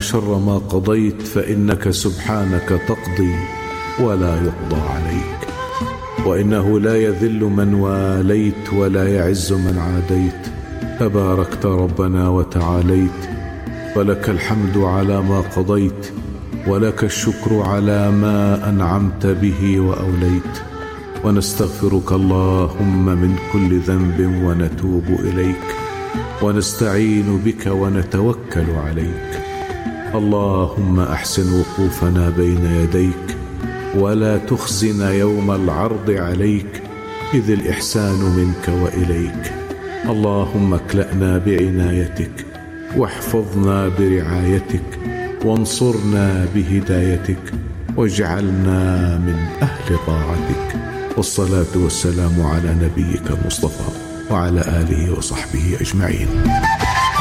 شر ما قضيت، فإنك سبحانك تقضي ولا يقضى عليك، وإنه لا يذل من واليت ولا يعز من عاديت. تباركت ربنا وتعاليت، ولك الحمد على ما قضيت، ولك الشكر على ما أنعمت به وأوليت. ونستغفرك اللهم من كل ذنب ونتوب إليك، ونستعين بك ونتوكل عليك. اللهم أحسن وقوفنا بين يديك، ولا تخزنا يوم العرض عليك، إذ الإحسان منك وإليك. اللهم اكلأنا بعنايتك، واحفظنا برعايتك، وانصرنا بهدايتك، واجعلنا من أهل طاعتك. والصلاة والسلام على نبيك المصطفى وعلى آله وصحبه أجمعين.